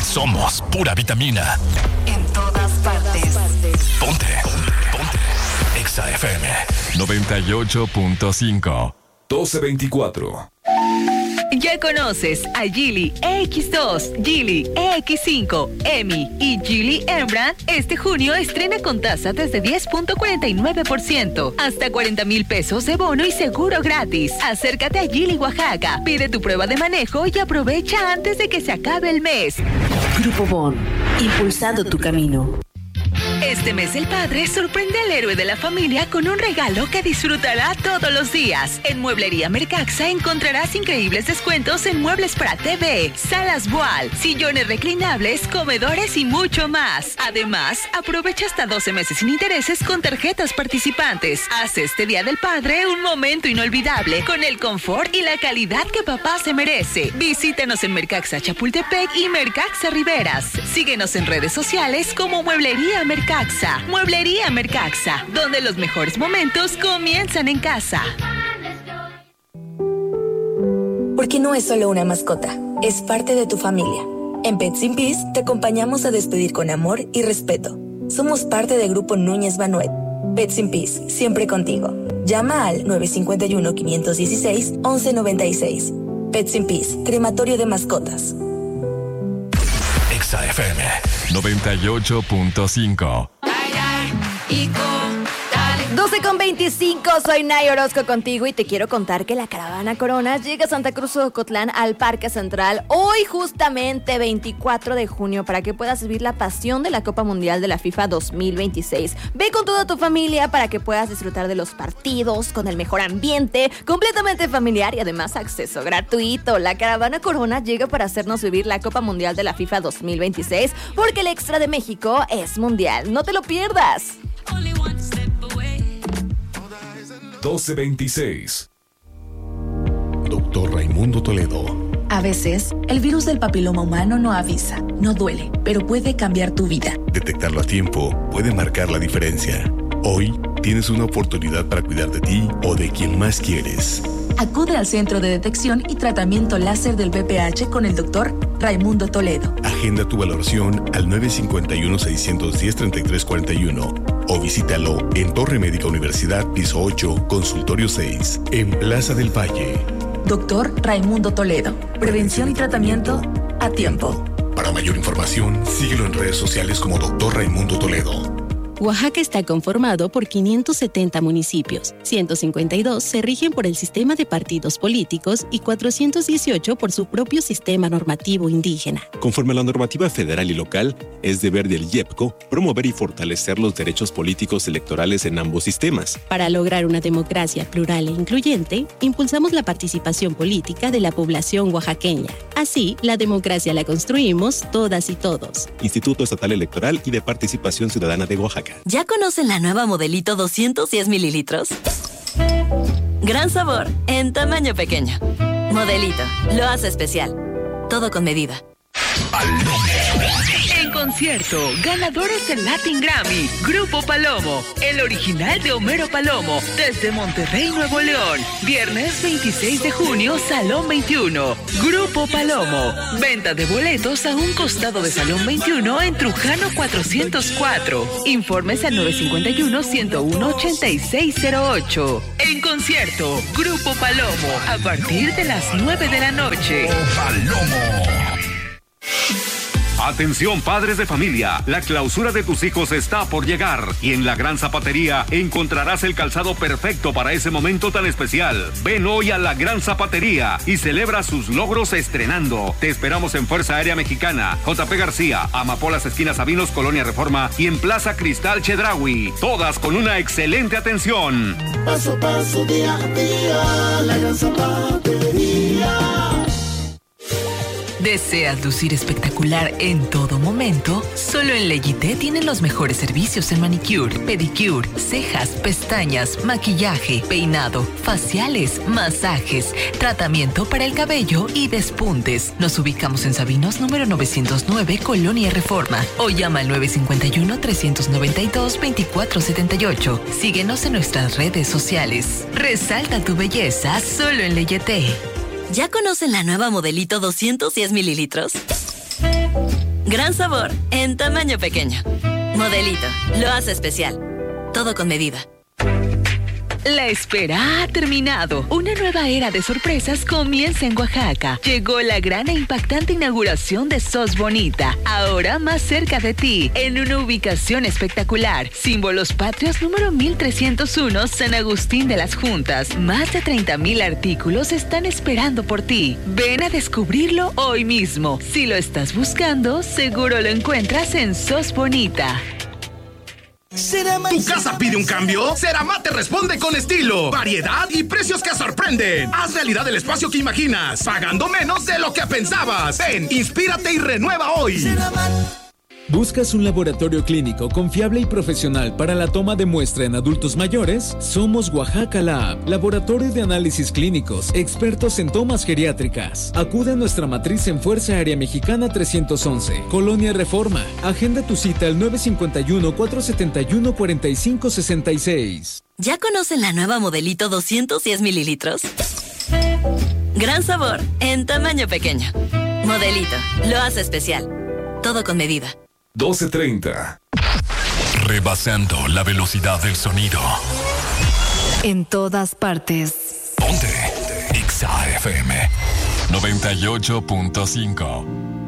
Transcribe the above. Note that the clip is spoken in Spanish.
Somos pura vitamina. En todas partes. Ponte. Exa FM 98.5. 1224. Ya conoces a Geely EX2, Geely EX5, EMI y Geely Embraer. Este junio estrena con tasa desde 10.49%, hasta 40,000 pesos de bono y seguro gratis. Acércate a Geely Oaxaca, pide tu prueba de manejo y aprovecha antes de que se acabe el mes. Grupo Bon, impulsando tu camino. Este mes el padre sorprende al héroe de la familia con un regalo que disfrutará todos los días. En Mueblería Mercaxa encontrarás increíbles descuentos en muebles para TV, salas voal, sillones reclinables, comedores y mucho más. Además, aprovecha hasta 12 meses sin intereses con tarjetas participantes. Haz este Día del Padre un momento inolvidable con el confort y la calidad que papá se merece. Visítanos en Mercaxa Chapultepec y Mercaxa Riberas. Síguenos en redes sociales como Mueblería Mercaxa. Mueblería Mercaxa, donde los mejores momentos comienzan en casa. Porque no es solo una mascota, es parte de tu familia. En Pets in Peace te acompañamos a despedir con amor y respeto. Somos parte del Grupo Núñez Banuet. Pets in Peace, siempre contigo. Llama al 951-516-1196. Pets in Peace, crematorio de mascotas. Exa FM 98.5. 12:25, soy Nay Orozco contigo y te quiero contar que la Caravana Corona llega a Santa Cruz Ocotlán al Parque Central hoy justamente 24 de junio para que puedas vivir la pasión de la Copa Mundial de la FIFA 2026. Ve con toda tu familia para que puedas disfrutar de los partidos con el mejor ambiente, completamente familiar y además acceso gratuito. La Caravana Corona llega para hacernos vivir la Copa Mundial de la FIFA 2026 porque el extra de México es mundial. No te lo pierdas. 1226. Doctor Raimundo Toledo. A veces, el virus del papiloma humano no avisa, no duele, pero puede cambiar tu vida. Detectarlo a tiempo puede marcar la diferencia. Hoy tienes una oportunidad para cuidar de ti o de quien más quieres. Acude al Centro de Detección y Tratamiento Láser del VPH con el doctor Raimundo Toledo. Agenda tu valoración al 951-610-3341 o visítalo en Torre Médica Universidad, piso 8, consultorio 6, en Plaza del Valle. Doctor Raimundo Toledo. Prevención y tratamiento a tiempo. Para mayor información, síguelo en redes sociales como Doctor Raimundo Toledo. Oaxaca está conformado por 570 municipios, 152 se rigen por el sistema de partidos políticos y 418 por su propio sistema normativo indígena. Conforme a la normativa federal y local, es deber del IEPCO promover y fortalecer los derechos políticos electorales en ambos sistemas. Para lograr una democracia plural e incluyente, impulsamos la participación política de la población oaxaqueña. Así, la democracia la construimos todas y todos. Instituto Estatal Electoral y de Participación Ciudadana de Oaxaca. ¿Ya conocen la nueva Modelito 210 mililitros? Gran sabor, en tamaño pequeño. Modelito, lo hace especial. Todo con medida. En concierto, ganadores del Latin Grammy, Grupo Palomo, el original de Homero Palomo, desde Monterrey, Nuevo León. Viernes 26 de junio, Salón 21. Grupo Palomo. Venta de boletos a un costado de Salón 21 en Trujano 404. Informes al 951-101-8608. En concierto, Grupo Palomo, a partir de las 9 de la noche. Palomo. Atención padres de familia, la clausura de tus hijos está por llegar y en la Gran Zapatería encontrarás el calzado perfecto para ese momento tan especial. Ven hoy a la Gran Zapatería y celebra sus logros estrenando. Te esperamos en Fuerza Aérea Mexicana, JP García, Amapolas esquina Sabinos, Colonia Reforma y en Plaza Cristal Chedraui. Todas con una excelente atención. Paso a paso, día a día, la Gran Zapatería. ¿Deseas lucir espectacular en todo momento? Solo en Leyité tienen los mejores servicios en manicure, pedicure, cejas, pestañas, maquillaje, peinado, faciales, masajes, tratamiento para el cabello y despuntes. Nos ubicamos en Sabinos número 909, Colonia Reforma, o llama al 951-392-2478. Síguenos en nuestras redes sociales. Resalta tu belleza solo en Leyité. ¿Ya conocen la nueva Modelito 210 mililitros? Gran sabor en tamaño pequeño. Modelito, lo hace especial. Todo con medida. La espera ha terminado. Una nueva era de sorpresas comienza en Oaxaca. Llegó la gran e impactante inauguración de SOS Bonita, ahora más cerca de ti, en una ubicación espectacular. Símbolos Patrios número 1301, San Agustín de las Juntas. Más de 30,000 artículos están esperando por ti. Ven a descubrirlo hoy mismo. Si lo estás buscando, seguro lo encuentras en SOS Bonita. ¿Tu casa pide un cambio? Ceramat te responde con estilo, variedad y precios que sorprenden. Haz realidad el espacio que imaginas, pagando menos de lo que pensabas. Ven, inspírate y renueva hoy. ¿Buscas un laboratorio clínico confiable y profesional para la toma de muestra en adultos mayores? Somos Oaxaca Lab, laboratorio de análisis clínicos, expertos en tomas geriátricas. Acude a nuestra matriz en Fuerza Aérea Mexicana 311, Colonia Reforma. Agenda tu cita al 951-471-4566. ¿Ya conocen la nueva Modelito 210 mililitros? Gran sabor en tamaño pequeño. Modelito, lo hace especial. Todo con medida. 12:30. Rebasando la velocidad del sonido. En todas partes. Ponte XAFM 98.5.